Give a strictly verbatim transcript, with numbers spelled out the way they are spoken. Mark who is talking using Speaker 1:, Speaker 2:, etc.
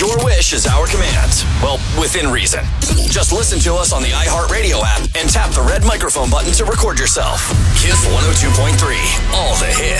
Speaker 1: Your wish is our command. Well, within reason. Just listen to us on the iHeartRadio app and tap the red microphone button to record yourself. Kiss one oh two point three. All the hits.